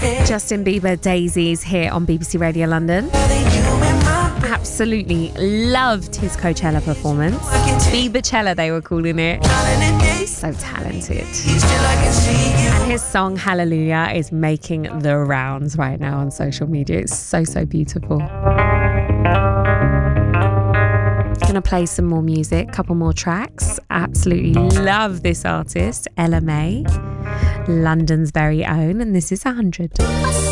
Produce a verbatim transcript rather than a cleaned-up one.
Justin Bieber, Daisies here on B B C Radio London. Absolutely loved his Coachella performance. Biebercella they were calling it. He's so talented. And his song Hallelujah is making the rounds right now on social media. It's so, so beautiful. Gonna play some more music, couple more tracks. Absolutely love this artist, Ella May, London's very own, and this is one hundred.